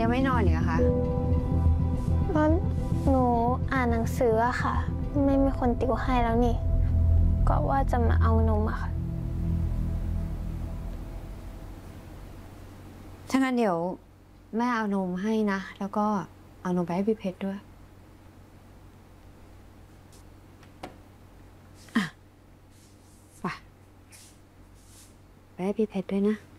ยังไม่นอนอีกอะคะก็หนูอ่านหนังสืออะค่ะ ไม่มีคนติวให้แล้วนี่ ก็ว่าจะมาเอานมอะค่ะถ้างั้นเดี๋ยวแม่เอานมให้นะ แล้วก็เอานมไปให้พี่เพชรด้วยอ่ะไปให้พี่เพชรด้วยนะ